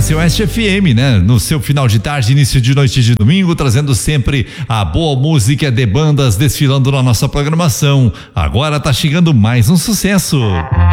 Brasil Oeste FM, né? No seu final de tarde, início de noite de domingo, trazendo sempre a boa música de bandas desfilando na nossa programação. Agora tá chegando mais um sucesso.